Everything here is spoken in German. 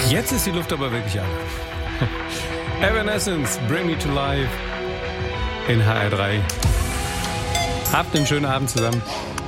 Jetzt ist die Luft aber wirklich an. Evanescence, Bring Me to Life in HR3. Habt einen schönen Abend zusammen.